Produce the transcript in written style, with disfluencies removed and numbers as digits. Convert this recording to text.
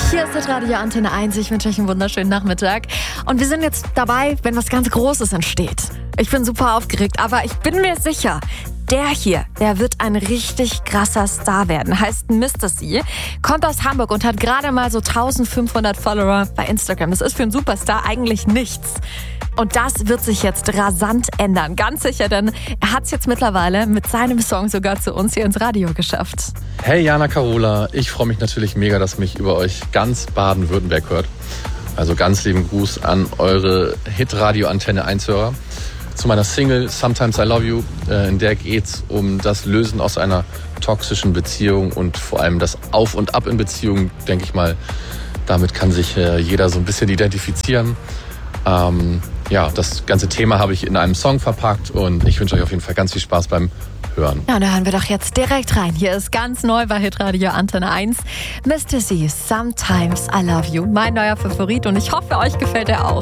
Hier ist Radio Antenne 1. Ich wünsche euch einen wunderschönen Nachmittag. Und wir sind jetzt dabei, wenn was ganz Großes entsteht. Ich bin super aufgeregt, aber ich bin mir sicher, der hier, der wird ein richtig krasser Star werden. Heißt Mr. C, kommt aus Hamburg und hat gerade mal so 1500 Follower bei Instagram. Das ist für einen Superstar eigentlich nichts. Und das wird sich jetzt rasant ändern. Ganz sicher, denn er hat es jetzt mittlerweile mit seinem Song sogar zu uns hier ins Radio geschafft. Hey Jana Carola, ich freue mich natürlich mega, dass mich über euch ganz Baden-Württemberg hört. Also ganz lieben Gruß an eure Hitradio Antenne 1-Hörer. Zu meiner Single Sometimes I Love You, in der geht's um das Lösen aus einer toxischen Beziehung und vor allem das Auf und Ab in Beziehungen, denke ich mal. Damit kann sich jeder so ein bisschen identifizieren. Das ganze Thema habe ich in einem Song verpackt und ich wünsche euch auf jeden Fall ganz viel Spaß beim Hören. Ja, da hören wir doch jetzt direkt rein. Hier ist ganz neu bei Hitradio Antenne 1. Mr. C, Sometimes I Love You. Mein neuer Favorit und ich hoffe, euch gefällt er auch.